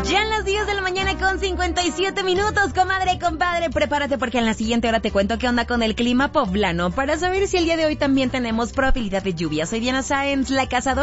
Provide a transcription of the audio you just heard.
Ya en las 10 de la mañana con 57 minutos, comadre, compadre, prepárate porque en la siguiente hora te cuento qué onda con el clima poblano para saber si el día de hoy también tenemos probabilidad de lluvia. Soy Diana Sáenz, la cazadora.